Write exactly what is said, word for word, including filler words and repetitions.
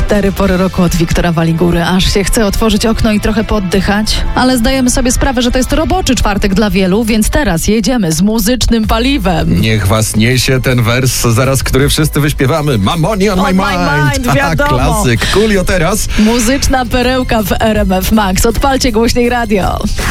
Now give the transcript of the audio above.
Cztery pory roku od Wiktora Waligury. Aż się chce otworzyć okno i trochę pooddychać. Ale zdajemy sobie sprawę, że to jest roboczy czwartek dla wielu, więc teraz jedziemy z muzycznym paliwem. Niech was niesie ten wers, zaraz który wszyscy wyśpiewamy. Mam money on, On my my mind. mind, Tak, wiadomo. klasyk. Coolio teraz. Muzyczna perełka w R M F Max. Odpalcie głośniej radio.